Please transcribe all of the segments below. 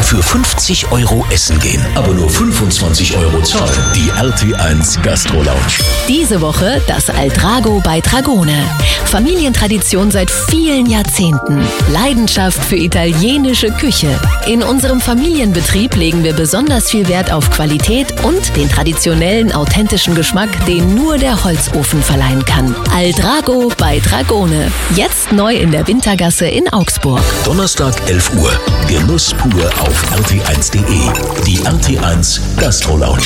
für 50 € essen gehen, aber nur 25 € zahlen. Die RT1 Gastro Lounge. Diese Woche das Altrago bei Dragone. Familientradition seit vielen Jahrzehnten. Leidenschaft für italienische Küche. In unserem Familienbetrieb legen wir besonders viel Wert auf Qualität und den traditionellen, authentischen Geschmack, den nur der Holzofen verleihen kann. Altrago bei Dragone. Jetzt neu in der Wintergasse in Augsburg. Donnerstag 11 Uhr. Genuss pur auf rt1.de. Die RT1 Gastro Lounge.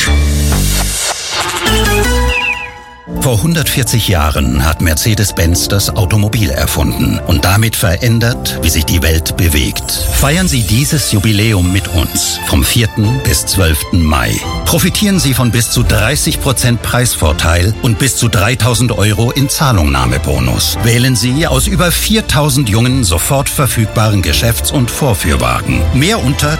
Vor 140 Jahren hat Mercedes-Benz das Automobil erfunden und damit verändert, wie sich die Welt bewegt. Feiern Sie dieses Jubiläum mit uns vom 4. bis 12. Mai. Profitieren Sie von bis zu 30% Preisvorteil und bis zu 3.000 € in Zahlungnahmebonus. Wählen Sie aus über 4.000 jungen, sofort verfügbaren Geschäfts- und Vorführwagen. Mehr unter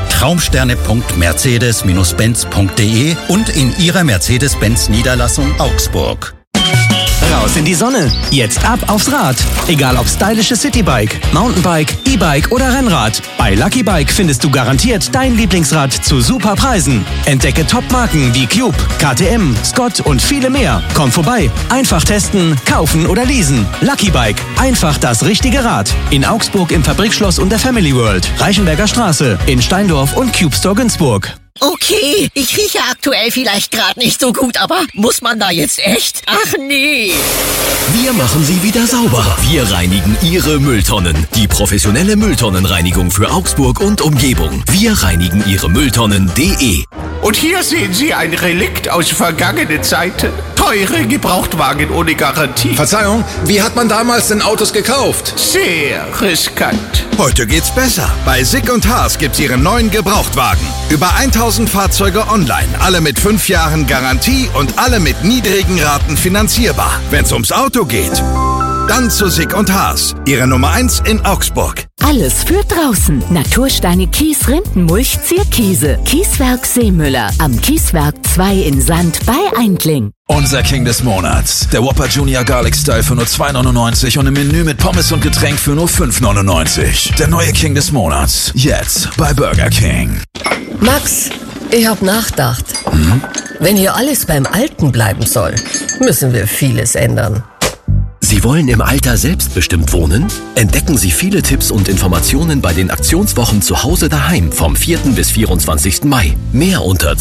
traumsterne.mercedes-benz.de und in Ihrer Mercedes-Benz-Niederlassung Augsburg. Raus in die Sonne. Jetzt ab aufs Rad. Egal ob stylische Citybike, Mountainbike, E-Bike oder Rennrad. Bei Lucky Bike findest du garantiert dein Lieblingsrad zu super Preisen. Entdecke Top-Marken wie Cube, KTM, Scott und viele mehr. Komm vorbei. Einfach testen, kaufen oder leasen. Lucky Bike. Einfach das richtige Rad. In Augsburg im Fabrikschloss und der Family World. Reichenberger Straße. In Steindorf und Cube Store Günzburg. Okay, ich rieche aktuell vielleicht gerade nicht so gut, aber muss man da jetzt echt? Ach nee. Wir machen sie wieder sauber. Wir reinigen Ihre Mülltonnen. Die professionelle Mülltonnenreinigung für Augsburg und Umgebung. Wir reinigen Ihre Mülltonnen.de. Und hier sehen Sie ein Relikt aus vergangenen Zeiten. Teure Gebrauchtwagen ohne Garantie. Verzeihung, wie hat man damals denn Autos gekauft? Sehr riskant. Heute geht's besser. Bei Sick & Haas gibt's Ihren neuen Gebrauchtwagen. Über 1000 Fahrzeuge online, alle mit 5 Jahren Garantie und alle mit niedrigen Raten finanzierbar. Wenn's ums Auto geht, dann zu Sick & Haas. Ihre Nummer 1 in Augsburg. Alles für draußen. Natursteine, Kies, Rindenmulch, Zierkiese. Kieswerk Seemüller. Am Kieswerk 2 in Sand bei Eindling. Unser King des Monats. Der Whopper Junior Garlic Style für nur 2,99 und im Menü mit Pommes und Getränk für nur 5,99. Der neue King des Monats. Jetzt bei Burger King. Max, ich hab nachgedacht. Wenn hier alles beim Alten bleiben soll, müssen wir vieles ändern. Sie wollen im Alter selbstbestimmt wohnen? Entdecken Sie viele Tipps und Informationen bei den Aktionswochen zu Hause daheim vom 4. bis 24. Mai. Mehr unter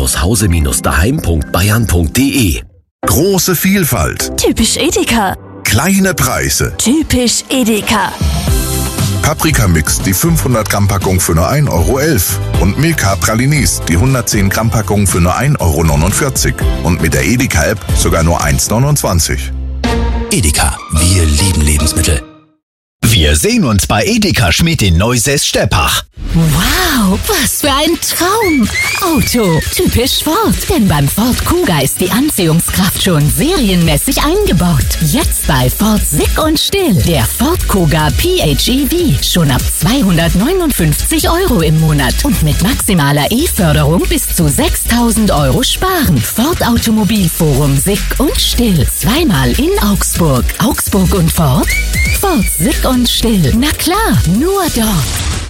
zu-hause-daheim.bayern.de. Große Vielfalt. Typisch Edeka. Kleine Preise. Typisch Edeka. Paprika-Mix, die 500 Gramm Packung für nur 1,11 € und Milka Pralinis, die 110 Gramm Packung für nur 1,49 € und mit der Edeka-App sogar nur 1,29 €. Edeka, wir lieben Lebensmittel. Wir sehen uns bei Edeka Schmidt in Neusäß-Steppach. Wow, was für ein Traum! Auto, typisch Ford. Denn beim Ford Kuga ist die Anziehungskraft schon serienmäßig eingebaut. Jetzt bei Ford Sick und Still. Der Ford Kuga PHEV. Schon ab 259 € im Monat. Und mit maximaler E-Förderung bis zu 6.000 € sparen. Ford Automobilforum Sick und Still. Zweimal in Augsburg. Augsburg und Ford? Ford Sick und Still. Na klar, nur dort.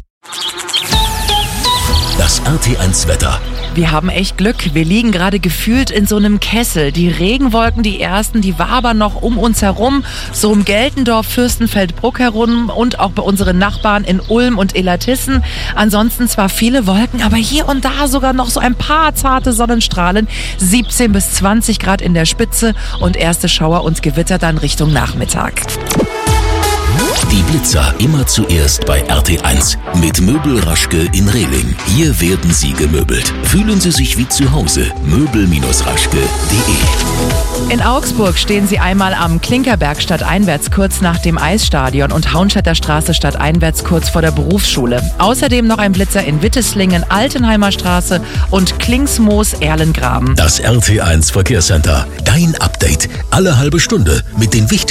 Das RT1-Wetter. Wir haben echt Glück. Wir liegen gerade gefühlt in so einem Kessel. Die Regenwolken, die ersten, die wabern noch um uns herum. So um Geltendorf, Fürstenfeldbruck herum und auch bei unseren Nachbarn in Ulm und Illertissen. Ansonsten zwar viele Wolken, aber hier und da sogar noch so ein paar zarte Sonnenstrahlen. 17 bis 20 Grad in der Spitze und erste Schauer und Gewitter dann Richtung Nachmittag. Die Blitzer immer zuerst bei RT1 mit Möbel Raschke in Rehling. Hier werden Sie gemöbelt. Fühlen Sie sich wie zu Hause. Möbel-raschke.de. In Augsburg stehen Sie einmal am Klinkerberg stadteinwärts kurz nach dem Eisstadion und Hauenstädter Straße stadteinwärts kurz vor der Berufsschule. Außerdem noch ein Blitzer in Witteslingen, Altenheimer Straße und Klingsmoos Erlengraben. Das RT1 Verkehrscenter. Dein Update alle halbe Stunde mit den wichtigsten